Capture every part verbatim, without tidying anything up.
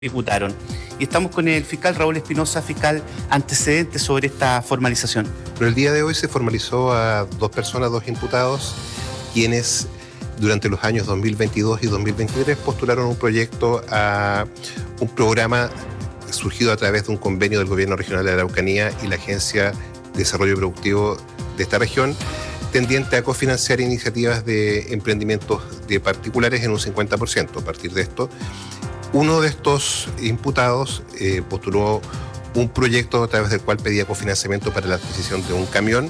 imputaron. Y estamos con el fiscal Raúl Espinosa, fiscal, antecedentes sobre esta formalización. Pero el día de hoy se formalizó a dos personas, dos imputados, quienes durante los años dos mil veintidós y dos mil veintitrés postularon un proyecto a un programa surgido a través de un convenio del Gobierno Regional de la Araucanía y la Agencia de Desarrollo Productivo de esta región, tendiente a cofinanciar iniciativas de emprendimientos de particulares en un cincuenta por ciento. A partir de esto, uno de estos imputados eh, postuló un proyecto a través del cual pedía cofinanciamiento para la adquisición de un camión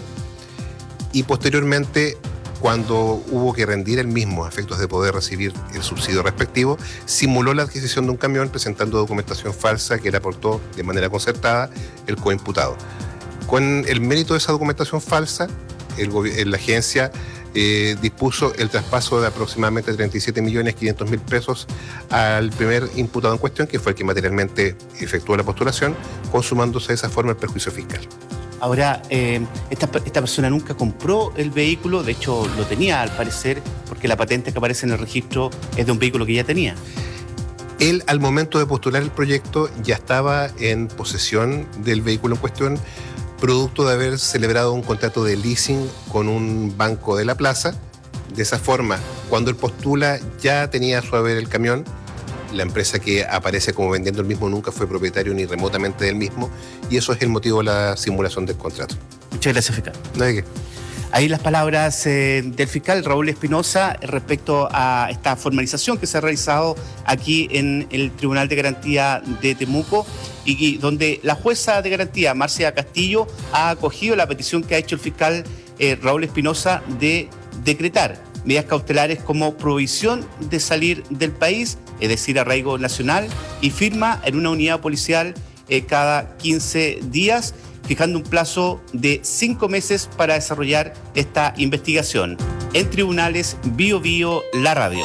y posteriormente, cuando hubo que rendir el mismo a efectos de poder recibir el subsidio respectivo, simuló la adquisición de un camión presentando documentación falsa que le aportó de manera concertada el coimputado. Con el mérito de esa documentación falsa, el, la agencia eh, dispuso el traspaso de aproximadamente treinta y siete millones quinientos mil pesos al primer imputado en cuestión, que fue el que materialmente efectuó la postulación, consumándose de esa forma el perjuicio fiscal. Ahora, eh, esta, esta persona nunca compró el vehículo, de hecho lo tenía al parecer, porque la patente que aparece en el registro es de un vehículo que ya tenía. Él, al momento de postular el proyecto, ya estaba en posesión del vehículo en cuestión, producto de haber celebrado un contrato de leasing con un banco de la plaza. De esa forma, cuando él postula, ya tenía a su haber el camión. La empresa que aparece como vendiendo el mismo nunca fue propietario ni remotamente del mismo, y eso es el motivo de la simulación del contrato. Muchas gracias, fiscal. No hay que. Ahí las palabras eh, del fiscal Raúl Espinosa respecto a esta formalización que se ha realizado aquí en el Tribunal de Garantía de Temuco y, y donde la jueza de garantía, Marcia Castillo, ha acogido la petición que ha hecho el fiscal eh, Raúl Espinosa de decretar medidas cautelares como prohibición de salir del país, es decir, arraigo nacional, y firma en una unidad policial eh, cada quince días, fijando un plazo de cinco meses para desarrollar esta investigación. En Tribunales, Bio Bio, la radio.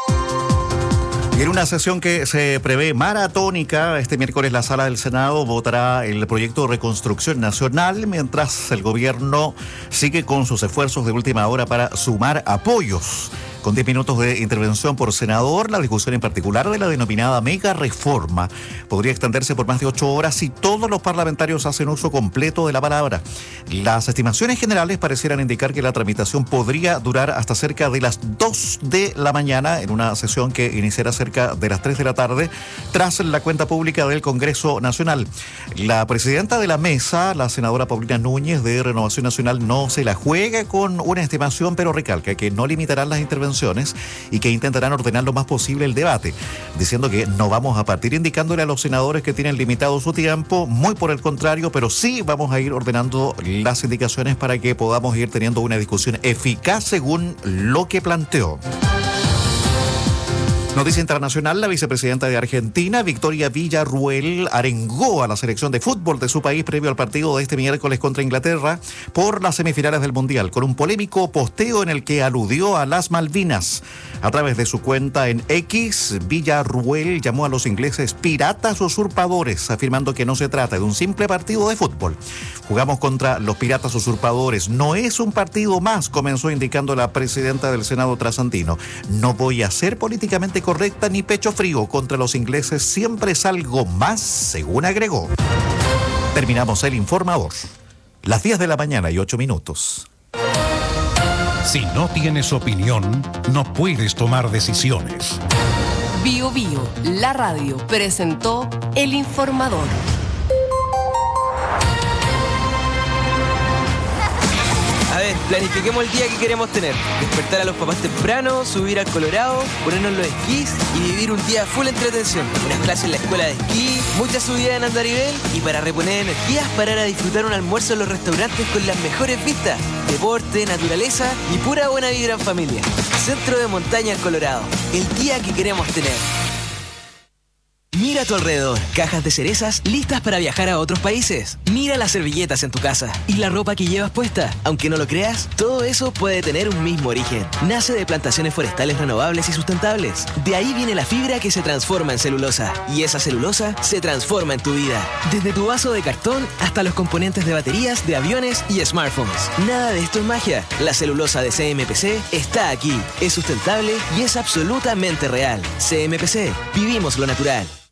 Y en una sesión que se prevé maratónica, este miércoles la Sala del Senado votará el proyecto de reconstrucción nacional, mientras el gobierno sigue con sus esfuerzos de última hora para sumar apoyos. Con diez minutos de intervención por senador, la discusión en particular de la denominada mega reforma podría extenderse por más de ocho horas si todos los parlamentarios hacen uso completo de la palabra. Las estimaciones generales parecieran indicar que la tramitación podría durar hasta cerca de las dos de la mañana, en una sesión que iniciará cerca de las tres de la tarde, tras la cuenta pública del Congreso Nacional. La presidenta de la mesa, la senadora Paulina Núñez de Renovación Nacional, no se la juega con una estimación, pero recalca que no limitarán las intervenciones y que intentarán ordenar lo más posible el debate, diciendo que no vamos a partir indicándole a los senadores que tienen limitado su tiempo, muy por el contrario, pero sí vamos a ir ordenando las indicaciones para que podamos ir teniendo una discusión eficaz según lo que planteó. Noticia internacional, la vicepresidenta de Argentina, Victoria Villarruel, arengó a la selección de fútbol de su país previo al partido de este miércoles contra Inglaterra por las semifinales del Mundial, con un polémico posteo en el que aludió a las Malvinas. A través de su cuenta en X, Villarruel llamó a los ingleses piratas usurpadores, afirmando que no se trata de un simple partido de fútbol. Jugamos contra los piratas usurpadores, no es un partido más, comenzó indicando la presidenta del Senado trasandino. No voy a ser políticamente correcta ni pecho frío contra los ingleses, siempre es algo más, según agregó. Terminamos el informador. Las diez de la mañana y ocho minutos. Si no tienes opinión, no puedes tomar decisiones. Bio Bio, la radio, presentó el informador. A ver, planifiquemos el día que queremos tener. Despertar a los papás temprano, subir al Colorado, ponernos los esquís y vivir un día full entretención. Unas clases en la escuela de esquí, muchas subidas en andarivel y para reponer energías, parar a disfrutar un almuerzo en los restaurantes con las mejores vistas. Deporte, naturaleza y pura buena vibra en familia. Centro de Montaña El Colorado. El día que queremos tener. Mira a tu alrededor, cajas de cerezas listas para viajar a otros países. Mira las servilletas en tu casa y la ropa que llevas puesta. Aunque no lo creas, todo eso puede tener un mismo origen. Nace de plantaciones forestales renovables y sustentables. De ahí viene la fibra que se transforma en celulosa. Y esa celulosa se transforma en tu vida. Desde tu vaso de cartón hasta los componentes de baterías, de aviones y smartphones. Nada de esto es magia. La celulosa de C M P C está aquí. Es sustentable y es absolutamente real. C M P C, vivimos lo natural.